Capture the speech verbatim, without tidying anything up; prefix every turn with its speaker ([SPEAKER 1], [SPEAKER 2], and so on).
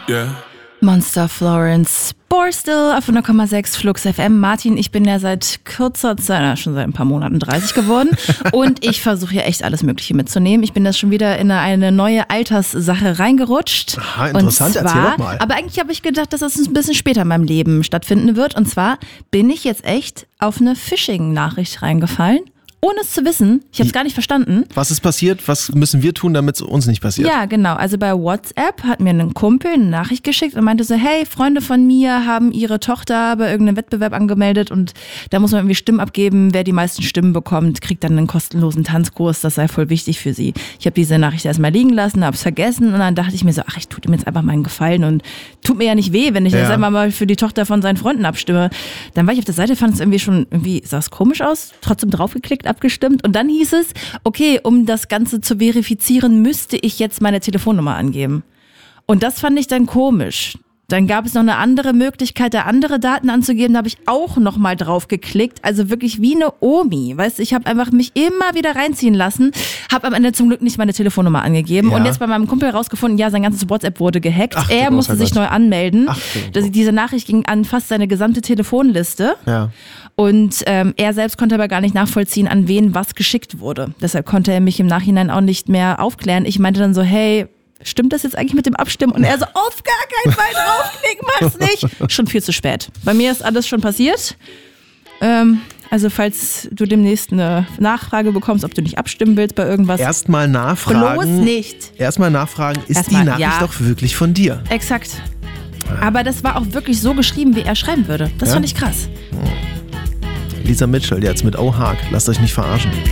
[SPEAKER 1] Yeah.
[SPEAKER 2] Monster Florence Borstel auf null Komma sechs Flux F M. Martin, ich bin ja seit kürzer Zeit, na, schon seit ein paar Monaten dreißig geworden und ich versuche ja echt alles Mögliche mitzunehmen. Ich bin das schon wieder in eine neue Alterssache reingerutscht.
[SPEAKER 3] Aha, interessant,
[SPEAKER 2] zwar,
[SPEAKER 3] erzähl doch mal.
[SPEAKER 2] Aber eigentlich habe ich gedacht, dass das ein bisschen später in meinem Leben stattfinden wird. Und zwar bin ich jetzt echt auf eine Phishing-Nachricht reingefallen. Ohne es zu wissen, ich habe es gar nicht verstanden.
[SPEAKER 3] Was ist passiert? Was müssen wir tun, damit es uns nicht passiert?
[SPEAKER 2] Ja, genau. Also bei WhatsApp hat mir ein Kumpel eine Nachricht geschickt und meinte so, hey, Freunde von mir haben ihre Tochter bei irgendeinem Wettbewerb angemeldet und da muss man irgendwie Stimmen abgeben. Wer die meisten Stimmen bekommt, kriegt dann einen kostenlosen Tanzkurs. Das sei voll wichtig für sie. Ich habe diese Nachricht erstmal liegen lassen, habe es vergessen und dann dachte ich mir so, ach, ich tue ihm jetzt einfach mal einen Gefallen und tut mir ja nicht weh, wenn ich
[SPEAKER 3] ja.
[SPEAKER 2] jetzt einmal mal für die Tochter von seinen Freunden abstimme. Dann war ich auf der Seite, fand es irgendwie schon, irgendwie sah es komisch aus, trotzdem draufgeklickt, abgestimmt und dann hieß es, okay, um das Ganze zu verifizieren, müsste ich jetzt meine Telefonnummer angeben. Und das fand ich dann komisch. Dann gab es noch eine andere Möglichkeit, da andere Daten anzugeben. Da habe ich auch noch mal drauf geklickt. Also wirklich wie eine Omi. Weißt du, ich habe einfach mich immer wieder reinziehen lassen. Habe am Ende zum Glück nicht meine Telefonnummer angegeben.
[SPEAKER 3] Ja.
[SPEAKER 2] Und jetzt bei meinem Kumpel rausgefunden, ja, sein ganzes WhatsApp wurde gehackt.
[SPEAKER 3] Ach,
[SPEAKER 2] er musste sich
[SPEAKER 3] Gott.
[SPEAKER 2] neu anmelden.
[SPEAKER 3] Ach,
[SPEAKER 2] das, diese Nachricht ging an fast seine gesamte Telefonliste.
[SPEAKER 3] Ja.
[SPEAKER 2] Und ähm, er selbst konnte aber gar nicht nachvollziehen, an wen was geschickt wurde. Deshalb konnte er mich im Nachhinein auch nicht mehr aufklären. Ich meinte dann so, hey, stimmt das jetzt eigentlich mit dem Abstimmen? Und er so, auf gar keinen Fall draufklicken, mach's nicht. Schon viel zu spät. Bei mir ist alles schon passiert. Ähm, also falls du demnächst eine Nachfrage bekommst, ob du nicht abstimmen willst bei irgendwas.
[SPEAKER 3] Erstmal nachfragen.
[SPEAKER 2] Bloß nicht.
[SPEAKER 3] Erstmal nachfragen, ist
[SPEAKER 2] Erstmal,
[SPEAKER 3] die Nachricht
[SPEAKER 2] ja.
[SPEAKER 3] doch wirklich von dir?
[SPEAKER 2] Exakt. Aber das war auch wirklich so geschrieben, wie er schreiben würde. Das
[SPEAKER 3] Ja?
[SPEAKER 2] fand ich krass.
[SPEAKER 3] Lisa Mitchell jetzt mit Oh Hark. Lasst euch nicht verarschen.